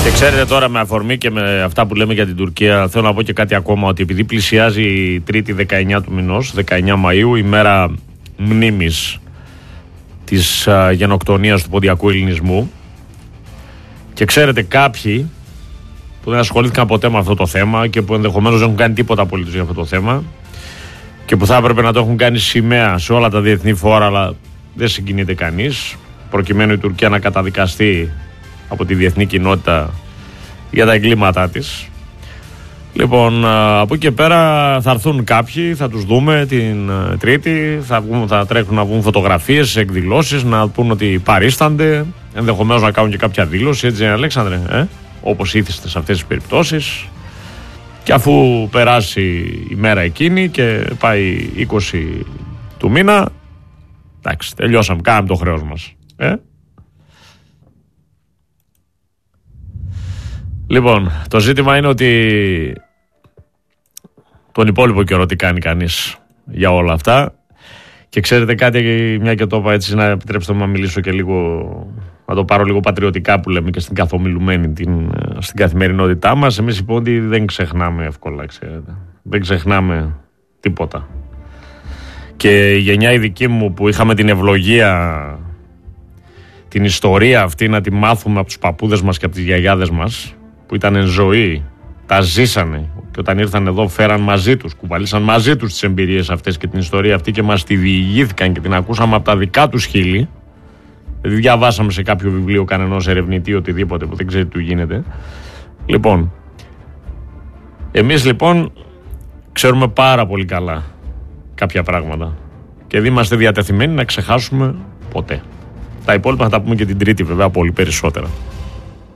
Και ξέρετε τώρα, με αφορμή και με αυτά που λέμε για την Τουρκία, θέλω να πω και κάτι ακόμα, ότι επειδή πλησιάζει η Τρίτη 19 του μηνός, 19 Μαΐου, η μέρα μνήμης της γενοκτονίας του ποντιακού ελληνισμού, και ξέρετε κάποιοι που δεν ασχολήθηκαν ποτέ με αυτό το θέμα και που ενδεχομένως δεν έχουν κάνει τίποτα απολύτως για αυτό το θέμα και που θα έπρεπε να το έχουν κάνει σημαία σε όλα τα διεθνή φόρα, αλλά δεν συγκινείται κανείς, προκειμένου η Τουρκία να καταδικαστεί από τη διεθνή κοινότητα για τα εγκλήματά της. Λοιπόν, από εκεί και πέρα θα έρθουν κάποιοι, θα τους δούμε την Τρίτη, θα τρέχουν να βγουν φωτογραφίες, εκδηλώσεις, να πούν ότι παρίστανται, ενδεχομένως να κάνουν και κάποια δήλωση, έτσι, Αλέξανδρε, όπως ήθιστε σε αυτές τις περιπτώσεις. Και αφού περάσει η μέρα εκείνη και πάει 20 του μήνα, εντάξει, τελειώσαμε, κάναμε το χρέος μας. Λοιπόν, το ζήτημα είναι ότι τον υπόλοιπο καιρό τι κάνει κανείς για όλα αυτά. Και ξέρετε κάτι, μια και το είπα έτσι, να επιτρέψτε μου να μιλήσω και λίγο, να το πάρω λίγο πατριωτικά που λέμε και στην καθομιλουμένη, στην καθημερινότητά μας. Εμείς είπαμε ότι δεν ξεχνάμε εύκολα, ξέρετε. Δεν ξεχνάμε τίποτα. Και η γενιά η δική μου που είχαμε την ευλογία, την ιστορία αυτή να τη μάθουμε από τους παππούδες μας και από τις γιαγιάδες μας, που ήταν εν ζωή, τα ζήσανε και όταν ήρθαν εδώ φέραν μαζί τους, κουβαλήσαν μαζί τους τις εμπειρίες αυτές και την ιστορία αυτή και μας τη διηγήθηκαν και την ακούσαμε από τα δικά τους χείλη. Δηλαδή διαβάσαμε σε κάποιο βιβλίο κανενός ερευνητή οτιδήποτε που δεν ξέρει τι του γίνεται. Λοιπόν, εμείς λοιπόν ξέρουμε πάρα πολύ καλά κάποια πράγματα και δεν είμαστε διατεθειμένοι να ξεχάσουμε ποτέ. Τα υπόλοιπα θα τα πούμε και την Τρίτη, βέβαια, πολύ περισσότερα.